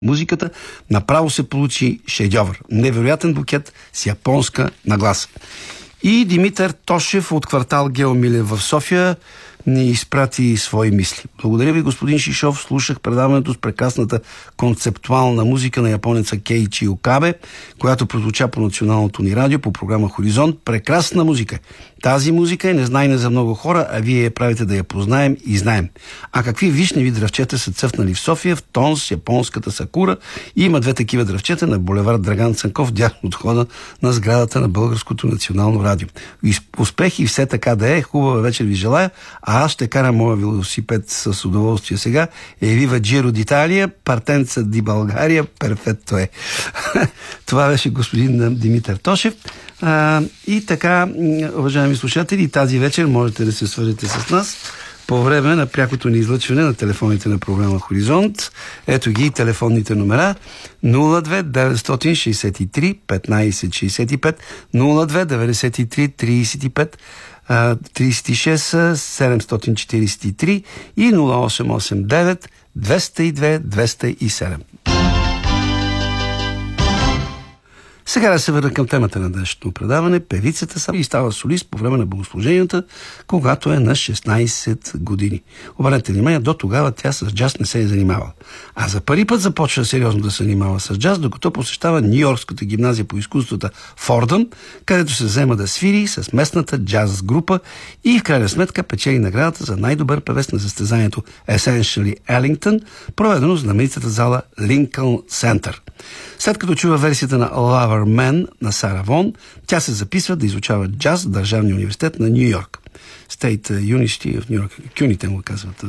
музиката, направо се получи шедьовър. Невероятен букет с японска нагласа. И Димитър Тошев от квартал Геомилев в София ни изпрати свои мисли. Благодаря ви, господин Шишов. Слушах предаването с прекрасната концептуална музика на японеца Кейичи Окабе, която прозвуча по националното ни радио по програма Хоризонт. Прекрасна музика. Тази музика е незнайна за много хора, а вие я правите да я познаем и знаем. А какви вишневи дръвчета са цъфнали в София, в тон с японската сакура, и има две такива дръвчета на булевард Драган Цанков, дясно от входа на сградата на Българското национално радио. Успехи и все така да е. Хубава вечер ви желая. А аз ще карам моя велосипед с удоволствие сега. Вива Джиро d'Италия, партенца ди България, перфетто е. Това беше господин Димитър Тошев. И така, уважаеми слушатели, тази вечер можете да се свържете с нас по време на прякото ни излъчване на телефоните на програма Хоризонт. Ето ги телефонните номера: 02 963 1565, 02 93 35 36 743 и 0889 202 207. Сега да се върна към темата на днешното предаване. Певицата става солист по време на богослуженията, когато е на 16 години. Обърнете внимание, до тогава тя с джаз не се е занимавала. А за първи път започва сериозно да се занимава с джаз, докато посещава Нью-Йоркската гимназия по изкуствата Фордън, където се взема да свири с местната джаз група и в крайна сметка печели наградата за най-добър певец на състезанието Essentially Ellington, проведено в знаменитата зала Линкълн Център. След като чува версията на Lover Man на Сара Вон, тя се записва да изучава джаз в Държавния университет на Нью-Йорк. State University в Нью-Йорк. Кюните му казват.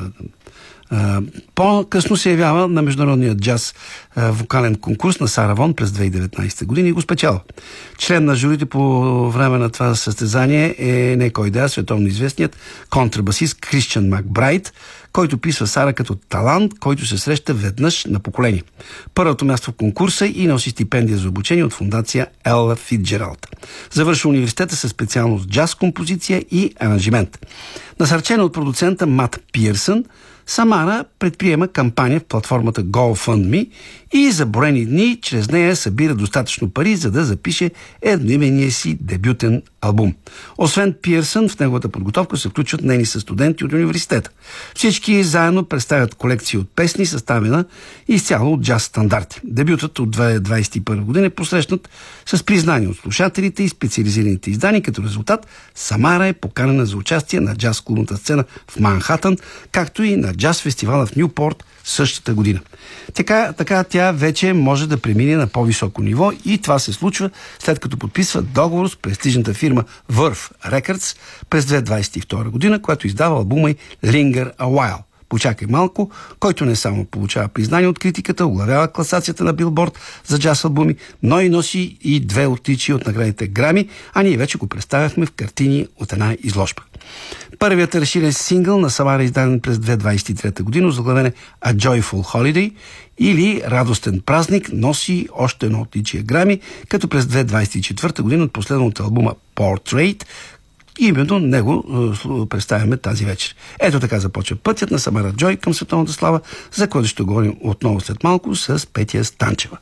По-късно се явява на международния джаз вокален конкурс на Сара Вон през 2019 година и го спечела. Член на журите по време на това състезание е не кой да е, световно известният контрабасист Кристиан Макбрайт, който писва Сара като талант, който се среща веднъж на поколение. Първото място в конкурса и носи стипендия за обучение от фондация Елла Фитджералд. Завършва университета със специалност джаз композиция и аранжимент. Насърчена от продуцента Мат Пирсън, Самара предприема кампания в платформата GoFundMe и за броени дни чрез нея събира достатъчно пари, за да запише едноименния си дебютен албум. Освен Пирсън, в неговата подготовка се включват нейни студенти от университета. Всички заедно представят колекция от песни, съставена изцяло от джаз стандарти. Дебютът от 2021 година е посрещнат с признание от слушателите и специализираните издания. Като резултат, Самара е поканена за участие на джаз-клубната сцена в Манхатън, както и на джаз фестивала в Нюпорт същата година. Така тя вече може да премине на по-високо ниво и това се случва след като подписва договор с престижната фирма Verve Records през 2022 година, която издава албума й Linger a While. Почакай малко, който не само получава признание от критиката, оглавява класацията на Билборд за джаз албуми, но и носи и 2 отличия от наградите Грами, а ние вече го представяхме в картини от една изложба. Първият разширен сингъл на Самара, издаден през 2023 година, озаглавен е A Joyful Holiday или Радостен празник, носи още едно отличие Грами, като през 2024 година от последното албума Portrait, именно него представяме тази вечер. Ето така започва пътят на Самара Джой към световната слава, за което ще говорим отново след малко с Петя Станчева.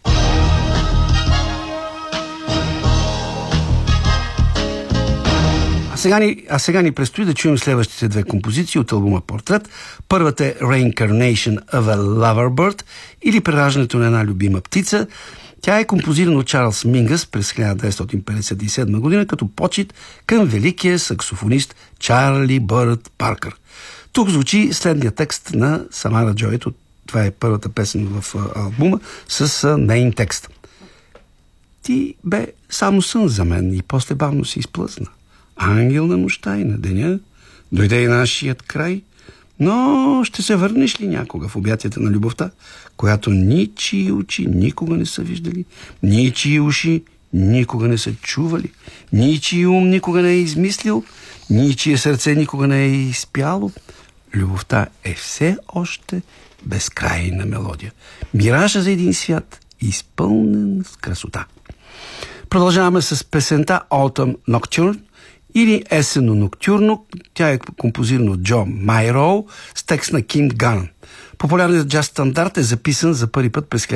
А сега ни предстои да чуем следващите 2 композиции от албума Портрет. Първата е Reincarnation of a Loverbird или Прераждането на една любима птица. Тя е композирана от Чарлз Мингъс през 1957 година като почит към великия саксофонист Чарли Бърд Паркър. Тук звучи следния текст на Самара Джой. Това е първата песен в албума с нейн текст. Ти бе само сън за мен и после бавно се изплъзна. Ангел на нощта и на деня, дойде и нашият край, но ще се върнеш ли някога в обятията на любовта, която ничии очи никога не са виждали, ничии уши никога не са чували, ничии ум никога не е измислил, ничие сърце никога не е изпяло. Любовта е все още безкрайна мелодия. Миража за един свят, изпълнен с красота. Продължаваме с песента Autumn Nocturne Или Есенно ноктюрно, тя е композирана от Джо Майроу с текст на Ким Ганн. Популярният джаз стандарт е записан за първи път през